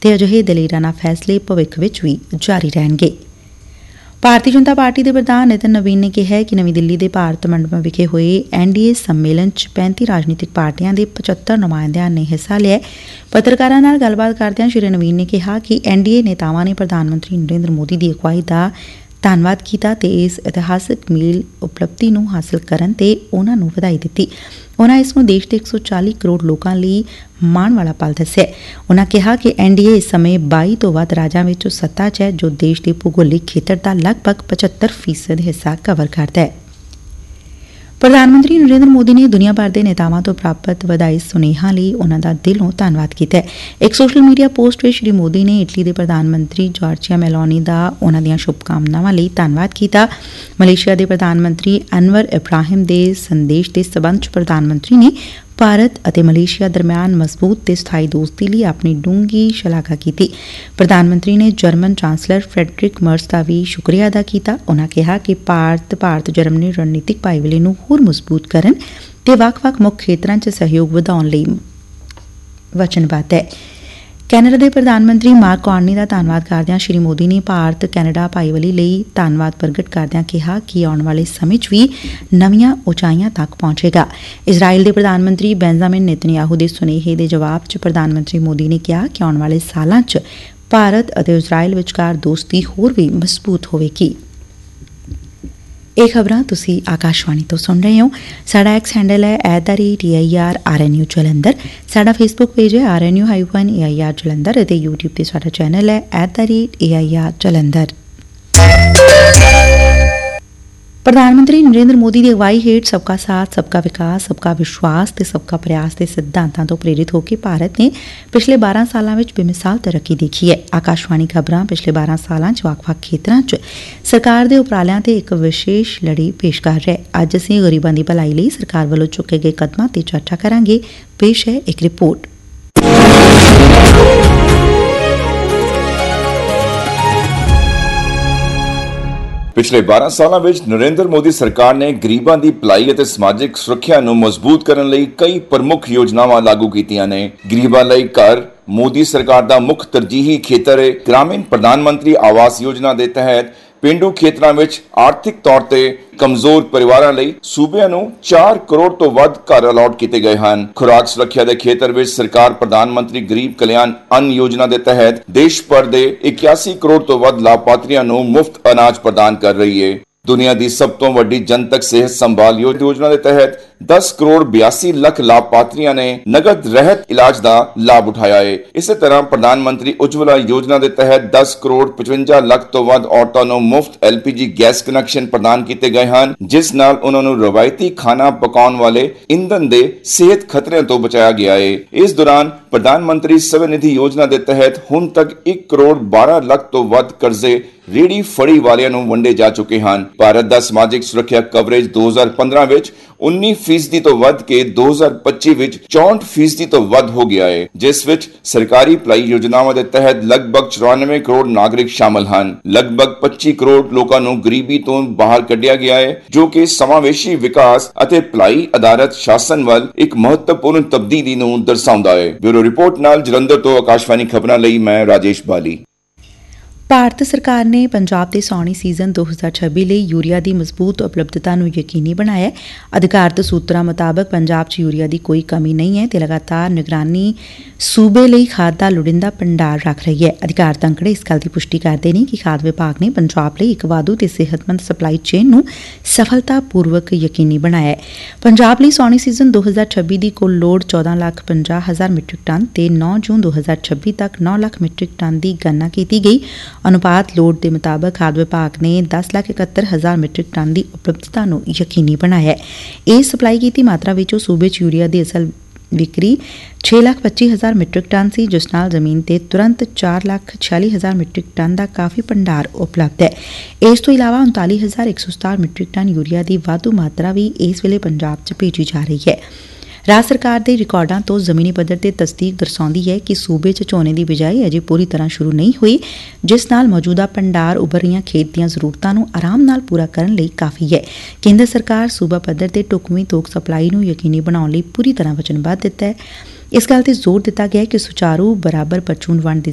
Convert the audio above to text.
ਤੇ ਅਜਿਹੇ ਦਲੇਰਾਨਾ ਫੈਸਲੇ ਭਵਿੱਖ ਵਿੱਚ ਵੀ ਜਾਰੀ ਰਹਿਣਗੇ। ਭਾਰਤੀ ਜਨਤਾ ਪਾਰਟੀ ਦੇ ਪ੍ਰਧਾਨ ਨਿਤਿਨ ਨਵੀਨ ਨੇ ਕਿਹਾ ਕਿ ਨਵੀਂ ਦਿੱਲੀ ਦੇ ਭਾਰਤ ਮੰਡਪਮ ਵਿਖੇ ਹੋਏ NDA ਸੰਮੇਲਨ 'ਚ 35 ਰਾਜਨੀਤਿਕ ਪਾਰਟੀਆਂ ਦੇ 75 ਨੁਮਾਇੰਦਿਆਂ ਨੇ ਹਿੱਸਾ ਲਿਆ। ਪੱਤਰਕਾਰਾਂ ਨਾਲ ਗੱਲਬਾਤ ਕਰਦਿਆਂ ਸ਼੍ਰੀ ਨਵੀਨ ਨੇ ਕਿਹਾ ਕਿ NDA ਨੇਤਾਵਾਂ ਨੇ ਪ੍ਰਧਾਨ ਮੰਤਰੀ ਨਰਿੰਦਰ ਮੋਦੀ ਦੀ ਅਗਵਾਈ ਦਾ ਧੰਨਵਾਦ ਕੀਤਾ ਤੇ ਇਸ ਇਤਿਹਾਸਕ ਮੀਲ ਉਪਲਬਧੀ ਨੂੰ ਹਾਸਲ ਕਰਨ ਤੇ ਉਨ੍ਹਾਂ ਨੂੰ ਵਧਾਈ ਦਿੱਤੀ। ਉਨ੍ਹਾਂ ਇਸ ਨੂੰ ਦੇਸ਼ ਦੇ 140 ਕਰੋੜ ਲੋਕਾਂ ਲਈ ਮਾਣ ਵਾਲਾ ਪਲ ਦੱਸਿਆ। ਉਨ੍ਹਾਂ ਕਿਹਾ ਕਿ NDA ਇਸ ਸਮੇਂ 22 ਤੋਂ ਵੱਧ ਰਾਜਾਂ ਵਿੱਚ ਸੱਤਾ 'ਚ ਹੈ, ਜੋ ਦੇਸ਼ ਦੇ ਭੂਗੋਲਿਕ ਖੇਤਰ ਦਾ ਲਗਭਗ 75% ਹਿੱਸਾ ਕਵਰ ਕਰਦਾ ਹੈ। ਪ੍ਰਧਾਨ ਮੰਤਰੀ ਨਰਿੰਦਰ ਮੋਦੀ ਨੇ ਦੁਨੀਆ ਭਰ ਦੇ ਨੇਤਾਵਾਂ ਤੋਂ ਪ੍ਰਾਪਤ ਵਧਾਈ ਸੁਨੇਹਾਂ ਲਈ ਉਨ੍ਹਾਂ ਦਾ ਦਿਲੋਂ ਧੰਨਵਾਦ ਕੀਤਾ ਹੈ। ਇੱਕ ਸੋਸ਼ਲ ਮੀਡੀਆ ਪੋਸਟ ਵਿੱਚ ਸ਼੍ਰੀ ਮੋਦੀ ਨੇ ਇਟਲੀ ਦੇ ਪ੍ਰਧਾਨ ਮੰਤਰੀ ਜਾਰਜੀਆ ਮੈਲੋਨੀ ਦਾ ਉਨ੍ਹਾਂ ਦੀਆਂ ਸ਼ੁਭਕਾਮਨਾਵਾਂ ਲਈ ਧੰਨਵਾਦ ਕੀਤਾ। ਮਲੇਸ਼ੀਆ ਦੇ ਪ੍ਰਧਾਨ ਮੰਤਰੀ ਅਨਵਰ ਇਬਰਾਹਿਮ ਦੇ ਸੰਦੇਸ਼ ਦੇ ਸਬੰਧ 'ਚ ਪ੍ਰਧਾਨ ਮੰਤਰੀ ਨੇ ਭਾਰਤ ਅਤੇ ਮਲੇਸ਼ੀਆ ਦਰਮਿਆਨ ਮਜ਼ਬੂਤ ਤੇ ਸਥਾਈ ਦੋਸਤੀ ਲਈ ਆਪਣੀ ਡੂੰਘੀ ਸ਼ਲਾਘਾ ਕੀਤੀ। ਪ੍ਰਧਾਨ ਮੰਤਰੀ ਨੇ ਜਰਮਨ ਚਾਂਸਲਰ ਫਰੈਡਰਿਕ ਮਰਸ ਦਾ ਵੀ ਸ਼ੁਕਰੀਆ ਅਦਾ ਕੀਤਾ। ਉਨ੍ਹਾਂ ਕਿਹਾ ਕਿ ਭਾਰਤ ਜਰਮਨੀ ਰਣਨੀਤਿਕ ਭਾਈਵਾਲੀ ਨੂੰ ਹੋਰ ਮਜ਼ਬੂਤ ਕਰਨ ਤੇ ਵੱਖ-ਵੱਖ ਮੁੱਖ ਖੇਤਰਾਂ 'ਚ ਸਹਿਯੋਗ ਵਧਾਉਣ ਲਈ ਵਚਨਬੱਧ ਹੈ। ਕੈਨੇਡਾ ਦੇ ਪ੍ਰਧਾਨ ਮੰਤਰੀ ਮਾਰਕ ਕਾਰਨੀ ਦਾ ਧੰਨਵਾਦ ਕਰਦਿਆਂ ਸ਼੍ਰੀ ਮੋਦੀ ਨੇ ਭਾਰਤ ਕੈਨੇਡਾ ਭਾਈਵਾਲੀ ਲਈ ਧੰਨਵਾਦ ਪ੍ਰਗਟ ਕਰਦਿਆਂ ਕਿਹਾ ਕਿ ਆਉਣ ਵਾਲੇ ਸਮੇਂ 'ਚ ਵੀ ਨਵੀਆਂ ਉਚਾਈਆਂ ਤੱਕ ਪਹੁੰਚੇਗਾ। ਇਜ਼ਰਾਈਲ ਦੇ ਪ੍ਰਧਾਨ ਮੰਤਰੀ ਬੈਂਜਾਮਿਨ ਨੇਤਨਯਾਹੂ ਦੇ ਸੁਨੇਹੇ ਦੇ ਜਵਾਬ 'ਚ ਪ੍ਰਧਾਨ ਮੰਤਰੀ ਮੋਦੀ ਨੇ ਕਿਹਾ ਕਿ ਆਉਣ ਵਾਲੇ ਸਾਲਾਂ 'ਚ ਭਾਰਤ ਅਤੇ ਇਜ਼ਰਾਈਲ ਵਿਚਕਾਰ ਦੋਸਤੀ ਹੋਰ ਵੀ ਮਜ਼ਬੂਤ ਹੋਵੇਗੀ। ਇਹ ਖਬਰਾਂ ਤੁਸੀਂ ਆਕਾਸ਼ਵਾਣੀ ਤੋਂ ਸੁਣ ਰਹੇ ਹੋ। ਸਾਡਾ ਐਕਸ ਹੈਂਡਲ ਹੈ @AIRRNU ਜਲੰਧਰ। ਸਾਡਾ ਫੇਸਬੁੱਕ ਪੇਜ ਹੈ RNU-AIR ਜਲੰਧਰ ਅਤੇ YouTube ਤੇ ਸਾਡਾ ਚੈਨਲ ਹੈ @AIR ਜਲੰਧਰ। ਪ੍ਰਧਾਨ ਮੰਤਰੀ ਨਰਿੰਦਰ ਮੋਦੀ ਦੀ ਅਗਵਾਈ ਹੇਠ ਸਬਕਾ ਸਾਥ, ਸਬਕਾ ਵਿਕਾਸ, ਸਬਕਾ ਵਿਸ਼ਵਾਸ ਤੇ ਸਬਕਾ ਪ੍ਰਯਾਸ ਦੇ ਸਿਧਾਂਤਾਂ ਤੋਂ ਪ੍ਰੇਰਿਤ ਹੋ ਕੇ ਭਾਰਤ ਨੇ ਪਿਛਲੇ 12 ਸਾਲਾਂ ਵਿੱਚ ਬੇਮਿਸਾਲ ਤਰੱਕੀ ਦੇਖੀ ਹੈ। ਆਕਾਸ਼ਵਾਣੀ ਖਬਰਾਂ ਪਿਛਲੇ 12 ਸਾਲਾਂ 'ਚ ਵੱਖ-ਵੱਖ ਖੇਤਰਾਂ 'ਚ ਸਰਕਾਰ ਦੇ ਉਪਰਾਲਿਆਂ ਤੇ ਇੱਕ ਵਿਸ਼ੇਸ਼ ਲੜੀ ਪੇਸ਼ ਕਰ ਰਿਹਾ ਹੈ। ਅੱਜ ਅਸੀਂ ਗਰੀਬਾਂ ਦੀ ਭਲਾਈ ਲਈ ਸਰਕਾਰ ਵੱਲੋਂ ਚੁੱਕੇ ਗਏ ਕਦਮਾਂ ਤੇ ਚਰਚਾ ਕਰਾਂਗੇ। ਪੇਸ਼ ਹੈ ਇੱਕ ਰਿਪੋਰਟ। ਪਿਛਲੇ 12 ਸਾਲਾਂ ਵਿੱਚ ਨਰਿੰਦਰ ਮੋਦੀ ਸਰਕਾਰ ਨੇ ਗਰੀਬਾਂ ਦੀ ਭਲਾਈ ਅਤੇ ਸਮਾਜਿਕ ਸੁਰੱਖਿਆ ਨੂੰ ਮਜ਼ਬੂਤ ਕਰਨ ਲਈ ਕਈ ਪ੍ਰਮੁੱਖ ਯੋਜਨਾਵਾਂ ਲਾਗੂ ਕੀਤੀਆਂ ਨੇ। ਗਰੀਬਾਂ ਲਈ ਘਰ ਮੋਦੀ ਸਰਕਾਰ ਦਾ ਮੁੱਖ ਤਰਜੀਹੀ ਖੇਤਰ ਹੈ। ਗ੍ਰਾਮੀਣ ਪ੍ਰਧਾਨ ਮੰਤਰੀ ਆਵਾਸ ਯੋਜਨਾ ਦੇ ਤਹਿਤ ਪੇਂਡੂ ਖੇਤਰਾਂ ਵਿੱਚ ਆਰਥਿਕ ਤੌਰ ਤੇ ਕਮਜ਼ੋਰ ਪਰਿਵਾਰਾਂ ਲਈ ਸੂਬਿਆਂ ਨੂੰ 4 ਕਰੋੜ ਤੋਂ ਵੱਧ ਘਰ ਅਲਾਟ ਕੀਤੇ ਗਏ ਹਨ। ਖੁਰਾਕ ਸੁਰੱਖਿਆ ਦੇ ਖੇਤਰ ਵਿੱਚ ਸਰਕਾਰ ਪ੍ਰਧਾਨ ਮੰਤਰੀ ਗਰੀਬ ਕਲਿਆਣ ਅੰਨ ਯੋਜਨਾ ਦੇ ਤਹਿਤ ਦੇਸ਼ ਭਰ ਦੇ 81 ਕਰੋੜ ਤੋਂ ਵੱਧ ਲਾਭਪਾਤਰੀਆਂ ਨੂੰ ਮੁਫਤ ਅਨਾਜ ਪ੍ਰਦਾਨ ਕਰ ਰਹੀ ਹੈ। ਦੁਨੀਆ ਦੀ ਸਭ ਤੋਂ ਵੱਡੀ ਜਨਤਕ ਸਿਹਤ ਸੰਭਾਲ ਯੋਜਨਾ ਦੇ ਤਹਿਤ 10 ਕਰੋੜ 82 ਲੱਖ ਲਾਭਪਾਤਰੀਆਂ ਨੇ ਨਗਦ ਰਹਿਤ ਇਲਾਜ ਦਾ ਲਾਭ ਉਠਾਇਆ ਹੈ। ਇਸੇ ਤਰ੍ਹਾਂ ਪ੍ਰਧਾਨ ਮੰਤਰੀ ਉਜਵਲਾ ਯੋਜਨਾ ਦੇ ਤਹਿਤ 10 ਕਰੋੜ 55 ਲੱਖ ਤੋਂ ਵੱਧ ਔਰਤਾਂ ਨੂੰ ਮੁਫਤ LPG ਗੈਸ ਕਨੈਕਸ਼ਨ ਪ੍ਰਦਾਨ ਕੀਤੇ ਗਏ ਹਨ, ਜਿਸ ਨਾਲ ਉਹਨਾਂ ਨੂੰ ਰਵਾਇਤੀ ਖਾਣਾ ਪਕਾਉਣ ਵਾਲੇ ਇੰਧਨ ਦੇ ਸਿਹਤ ਖਤਰਿਆਂ ਤੋਂ ਬਚਾਇਆ ਗਿਆ ਹੈ। ਇਸ ਦੌਰਾਨ ਪ੍ਰਧਾਨ ਮੰਤਰੀ ਸਵੈ-ਨਿਧੀ ਯੋਜਨਾ ਦੇ ਤਹਿਤ ਹੁਣ ਤੱਕ 1 ਕਰੋੜ 12 ਲੱਖ ਤੋਂ ਵੱਧ ਕਰਜ਼ੇ ਰੇੜੀ ਫੜੀ ਵਾਲਿਆਂ ਨੂੰ ਵੰਡੇ ਜਾ ਚੁੱਕੇ ਹਨ। ਭਾਰਤ ਦਾ ਸਮਾਜਿਕ ਸੁਰੱਖਿਆ ਕਵਰੇਜ 2015 ਵਿੱਚ 19% ਤੋਂ ਵੱਧ ਕੇ 2025 ਵਿੱਚ 64% ਤੋਂ ਵੱਧ ਹੋ ਗਿਆ ਹੈ, ਜਿਸ ਵਿੱਚ ਸਰਕਾਰੀ ਭਲਾਈ ਯੋਜਨਾਵਾਂ ਦੇ ਤਹਿਤ ਲਗਭਗ 94 ਕਰੋੜ ਨਾਗਰਿਕ ਸ਼ਾਮਲ ਹਨ। ਲਗਭਗ 25 ਕਰੋੜ ਲੋਕਾਂ ਨੂੰ ਗਰੀਬੀ ਤੋਂ ਬਾਹਰ ਕੱਢਿਆ ਗਿਆ ਹੈ, ਜੋ ਕਿ ਸਮਾਵੇਸ਼ੀ ਵਿਕਾਸ ਅਤੇ ਭਲਾਈ ਆਧਾਰਿਤ ਸ਼ਾਸਨ ਵੱਲ ਇੱਕ ਮਹੱਤਵਪੂਰਨ ਤਬਦੀਲੀ ਨੂੰ ਦਰਸਾਉਂਦਾ ਹੈ। ਬਿਊਰੋ ਰਿਪੋਰਟ ਨਾਲ ਜਲੰਧਰ ਤੋਂ ਆਕਾਸ਼ਵਾਣੀ ਖਬਰਾਂ ਲਈ ਮੈਂ ਰਾਜੇਸ਼ ਬਾਲੀ। ਭਾਰਤ ਸਰਕਾਰ ਨੇ ਪੰਜਾਬ ਦੇ ਸਾਉਣੀ ਸੀਜ਼ਨ 2026 ਲਈ ਯੂਰੀਆ ਦੀ ਮਜ਼ਬੂਤ ਉਪਲਬਧਤਾ ਨੂੰ ਯਕੀਨੀ ਬਣਾਇਆ। ਅਧਿਕਾਰਤ ਸੂਤਰਾਂ ਮੁਤਾਬਕ ਪੰਜਾਬ 'ਚ ਯੂਰੀਆ ਦੀ ਕੋਈ ਕਮੀ ਨਹੀਂ ਹੈ ਤੇ ਲਗਾਤਾਰ ਨਿਗਰਾਨੀ ਸੂਬੇ ਲਈ ਖਾਦ ਦਾ ਲੋੜੀਂਦਾ ਭੰਡਾਰ ਰੱਖ ਰਹੀ ਹੈ। ਅਧਿਕਾਰਤ ਅੰਕੜੇ ਇਸ ਗੱਲ ਦੀ ਪੁਸ਼ਟੀ ਕਰਦੇ ਨੇ ਕਿ ਖਾਦ ਵਿਭਾਗ ਨੇ ਪੰਜਾਬ ਲਈ ਇੱਕ ਵਾਧੂ ਤੇ ਸਿਹਤਮੰਦ ਸਪਲਾਈ ਚੇਨ ਨੂੰ ਸਫਲਤਾਪੂਰਵਕ ਯਕੀਨੀ ਬਣਾਇਆ ਹੈ। ਪੰਜਾਬ ਲਈ ਸਾਉਣੀ ਸੀਜ਼ਨ 2026 ਦੀ ਕੁੱਲ ਲੋੜ 14,50,000 ਮੀਟ੍ਰਿਕ ਟਨ ਤੇ 9 ਜੂਨ 2026 ਤੱਕ 9 ਲੱਖ ਮੀਟ੍ਰਿਕ ਟਨ ਦੀ ਗਣਨਾ ਕੀਤੀ ਗਈ। ਅਨੁਪਾਤ ਲੋੜ ਦੇ ਮੁਤਾਬਕ ਖਾਦ ਵਿਭਾਗ ਨੇ 10,71,000 ਮੀਟ੍ਰਿਕ ਟਨ ਦੀ ਉਪਲਬਧਤਾ ਨੂੰ ਯਕੀਨੀ ਬਣਾਇਆ ਹੈ। ਇਸ ਸਪਲਾਈ ਕੀਤੀ ਮਾਤਰਾ ਵਿੱਚੋਂ ਸੂਬੇ 'ਚ ਯੂਰੀਆ ਦੀ ਅਸਲ ਵਿਕਰੀ 6,25,000 ਮੀਟ੍ਰਿਕ ਟਨ ਸੀ, ਜਿਸ ਨਾਲ ਜ਼ਮੀਨ ਤੇ ਤੁਰੰਤ 4,46,000 ਮੀਟ੍ਰਿਕ ਟਨ ਦਾ ਕਾਫੀ ਭੰਡਾਰ ਉਪਲਬਧ ਹੈ। ਇਸ ਤੋਂ ਇਲਾਵਾ 39,167 ਮੀਟ੍ਰਿਕ ਟਨ ਯੂਰੀਆ ਦੀ ਵਾਧੂ ਮਾਤਰਾ ਵੀ ਇਸ ਵੇਲੇ ਪੰਜਾਬ 'ਚ ਭੇਜੀ ਜਾ ਰਹੀ ਹੈ। ਰਾਜ ਸਰਕਾਰ ਦੇ ਰਿਕਾਰਡਾਂ ਤੋਂ ਜ਼ਮੀਨੀ ਪੱਧਰ ਤੇ ਤਸਦੀਕ ਦਰਸਾਉਂਦੀ ਹੈ ਕਿ ਸੂਬੇ 'ਚ ਝੋਨੇ ਦੀ ਬਿਜਾਈ ਅਜੇ ਪੂਰੀ ਤਰ੍ਹਾਂ ਸ਼ੁਰੂ ਨਹੀਂ ਹੋਈ, ਜਿਸ ਨਾਲ ਮੌਜੂਦਾ ਭੰਡਾਰ ਉੱਭਰ ਰਹੀਆਂ ਖੇਤ ਦੀਆਂ ਜ਼ਰੂਰਤਾਂ ਨੂੰ ਆਰਾਮ ਨਾਲ ਪੂਰਾ ਕਰਨ ਲਈ ਕਾਫੀ ਹੈ। ਕੇਂਦਰ ਸਰਕਾਰ ਸੂਬਾ ਪੱਧਰ ਤੇ ਢੁਕਵੀਂ ਥੋਕ ਸਪਲਾਈ ਨੂੰ ਯਕੀਨੀ ਬਣਾਉਣ ਲਈ ਪੂਰੀ ਤਰ੍ਹਾਂ ਵਚਨਬੱਧ ਦਿੱਤਾ ਹੈ। ਇਸ ਗੱਲ ਤੇ ਜ਼ੋਰ ਦਿੱਤਾ ਗਿਆ ਕਿ ਸੁਚਾਰੂ ਬਰਾਬਰ ਪਰਚੂਨ ਵੰਡ ਦੀ